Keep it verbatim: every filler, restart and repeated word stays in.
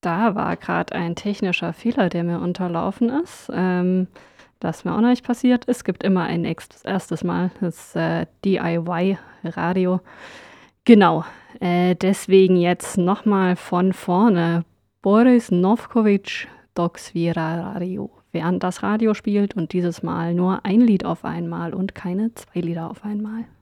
Da war gerade ein technischer Fehler, der mir unterlaufen ist, ähm, das mir auch noch nicht passiert ist. Es gibt immer ein ex erstes Mal, das, äh, D I Y-Radio. Genau, äh, deswegen jetzt noch mal von vorne. Boris Novkovic, Dok Svira Radio. Während das Radio spielt und dieses Mal nur ein Lied auf einmal und keine zwei Lieder auf einmal.